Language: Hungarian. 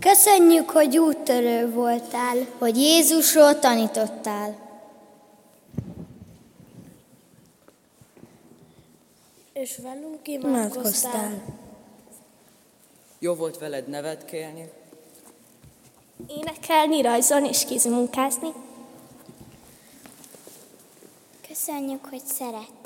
Köszönjük, hogy úttörő voltál, hogy Jézusról tanítottál. És velünk imádkoztál. Jó volt veled nevetkélni, Énekelni, rajzolni és kézmunkázni. Köszönjük, hogy szerettél.